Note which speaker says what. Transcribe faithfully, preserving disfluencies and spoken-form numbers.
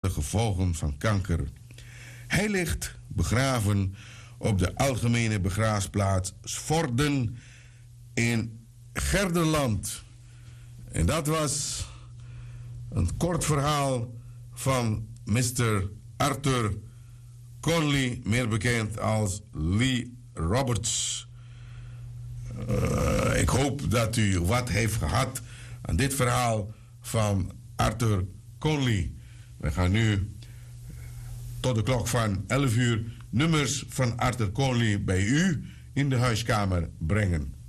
Speaker 1: de gevolgen van kanker. Hij ligt begraven op de algemene begraafplaats Svorden in Gelderland. En dat was een kort verhaal van mister Arthur Conley, meer bekend als Lee Roberts. Uh, ik hoop dat u wat heeft gehad aan dit verhaal van Arthur Conley. We gaan nu tot de klok van elf uur nummers van Arthur Conley bij u in de huiskamer brengen.